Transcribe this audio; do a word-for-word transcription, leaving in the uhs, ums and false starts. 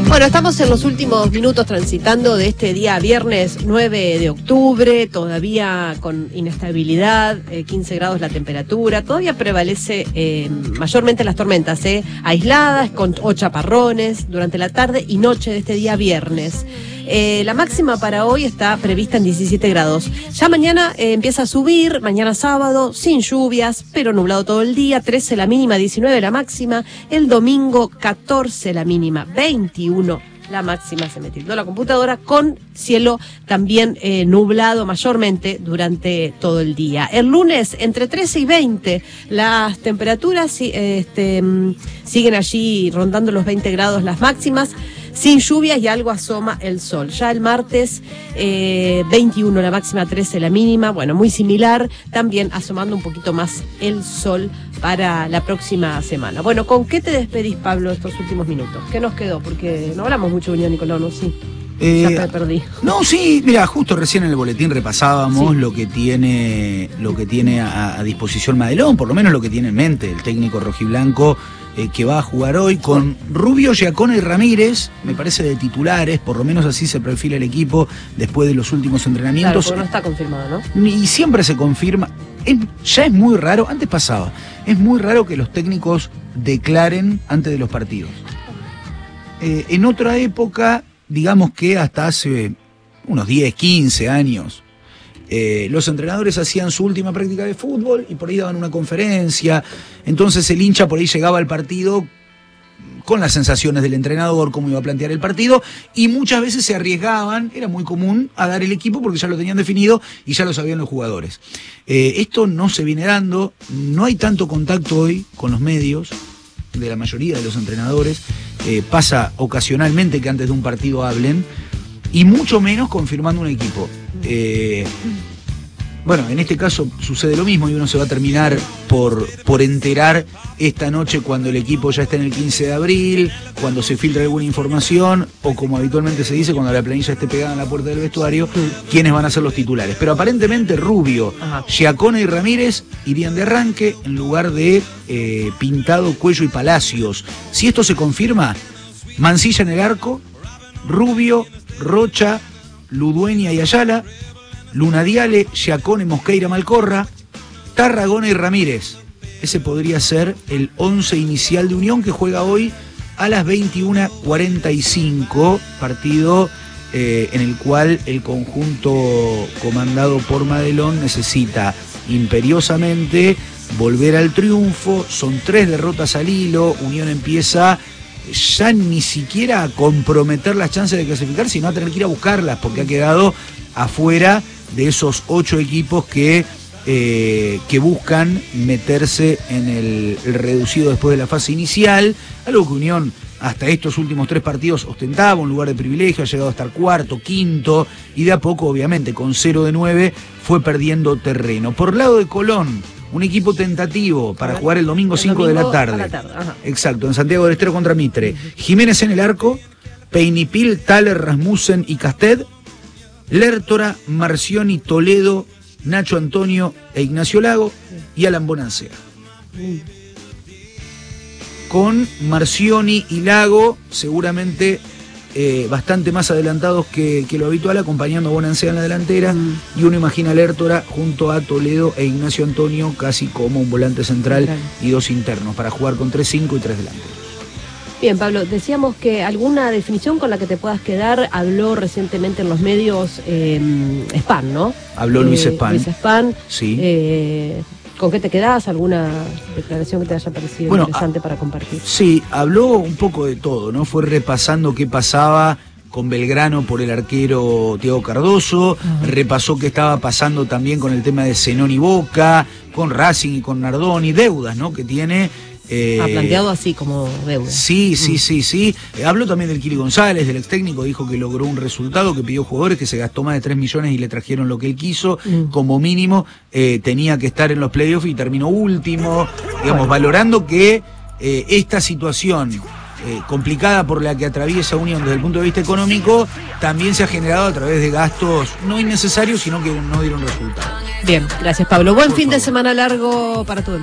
Bueno, estamos en los últimos minutos transitando de este día viernes nueve de octubre, todavía con inestabilidad, eh, quince grados la temperatura, todavía prevalece eh, mayormente las tormentas, eh, aisladas, con o chaparrones durante la tarde y noche de este día viernes. Eh, la máxima para hoy está prevista en diecisiete grados. Ya mañana eh, empieza a subir, mañana sábado, sin lluvias, pero nublado todo el día, trece la mínima, diecinueve la máxima, el domingo catorce la mínima, veintiuno la máxima. Se me tildó la computadora, con cielo también eh, nublado mayormente durante todo el día. El lunes, entre trece y veinte, las temperaturas eh, este, siguen allí rondando los veinte grados las máximas, sin lluvias y algo asoma el sol. Ya el martes, eh, veintiuno la máxima, trece la mínima, bueno, muy similar, también asomando un poquito más el sol para la próxima semana. Bueno, ¿con qué te despedís, Pablo, estos últimos minutos? ¿Qué nos quedó? Porque no hablamos mucho de Unión Nicolau, ¿no? Sí. Eh, ya me perdí. No, sí, mira, justo recién en el boletín repasábamos sí. lo que tiene, lo que tiene a, a disposición Madelón, por lo menos lo que tiene en mente el técnico rojiblanco, eh, que va a jugar hoy con Rubio, Giacone y Ramírez, me parece de titulares, por lo menos así se perfila el equipo después de los últimos entrenamientos. Claro, porque no está confirmado, ¿no? Y siempre se confirma. Es, ya es muy raro, antes pasaba, es muy raro que los técnicos declaren antes de los partidos. Eh, en otra época, digamos que hasta hace unos diez, quince años, eh, los entrenadores hacían su última práctica de fútbol y por ahí daban una conferencia, entonces el hincha por ahí llegaba al partido con las sensaciones del entrenador, cómo iba a plantear el partido, y muchas veces se arriesgaban, era muy común, a dar el equipo porque ya lo tenían definido y ya lo sabían los jugadores. Eh, esto no se viene dando, no hay tanto contacto hoy con los medios, de la mayoría de los entrenadores, eh, pasa ocasionalmente que antes de un partido hablen, y mucho menos confirmando un equipo. Eh, bueno, en este caso sucede lo mismo y uno se va a terminar por, por enterar esta noche cuando el equipo ya está en el quince de abril, cuando se filtra alguna información, o como habitualmente se dice, cuando la planilla esté pegada en la puerta del vestuario, quiénes van a ser los titulares. Pero aparentemente Rubio, Ajá. Giacone y Ramírez irían de arranque en lugar de eh, Pintado, Cuello y Palacios. Si esto se confirma, Mancilla en el arco, Rubio, Rocha, Ludueña y Ayala, Lunadiale, Giacone, Mosqueira, Malcorra, Tarragona y Ramírez. Ese podría ser el once inicial de Unión, que juega hoy a las veintiuna cuarenta y cinco, partido eh, en el cual el conjunto comandado por Madelón necesita imperiosamente volver al triunfo. Son tres derrotas al hilo. Unión empieza ya ni siquiera a comprometer las chances de clasificar, sino a tener que ir a buscarlas, porque ha quedado afuera de esos ocho equipos que, eh, que buscan meterse en el, el reducido después de la fase inicial, algo que Unión hasta estos últimos tres partidos ostentaba, un lugar de privilegio, ha llegado a estar cuarto, quinto, y de a poco, obviamente, con cero de nueve, fue perdiendo terreno. Por lado de Colón, un equipo tentativo para jugar el domingo cinco de la tarde. la tarde. Exacto, en Santiago del Estero contra Mitre. Jiménez en el arco, Peinipil, Thaler, Rasmussen y Casted, Lertora, Marcioni, Toledo, Nacho Antonio e Ignacio Lago y Alan Bonancea. Con Marcioni y Lago seguramente eh, bastante más adelantados que, que lo habitual, acompañando a Bonancea en la delantera, mm. y uno imagina a Lertora junto a Toledo e Ignacio Antonio casi como un volante central claro. y dos internos para jugar con tres cinco y tres delanteros. Bien, Pablo, decíamos que alguna definición con la que te puedas quedar, habló recientemente en los medios eh, Span, ¿no? Habló Luis eh, Span. Luis Span. Sí. Eh, ¿Con qué te quedás? ¿Alguna declaración que te haya parecido bueno, interesante a, para compartir? Sí, habló un poco de todo, ¿no? Fue repasando qué pasaba con Belgrano por el arquero Thiago Cardoso, uh-huh. repasó qué estaba pasando también con el tema de Zenón y Boca, con Racing y con Nardoni, deudas, ¿no? Que tiene... Eh, ha planteado así como deuda. Sí, sí, mm. sí, sí. Eh, habló también del Kili González, del ex técnico, dijo que logró un resultado, que pidió jugadores, que se gastó más de tres millones y le trajeron lo que él quiso. Mm. Como mínimo, eh, tenía que estar en los playoffs y terminó último. Digamos, bueno. valorando que eh, esta situación eh, complicada por la que atraviesa Unión desde el punto de vista económico, también se ha generado a través de gastos no innecesarios, sino que no dieron resultado. Bien, gracias, Pablo. Buen por fin favor. de semana largo para todos.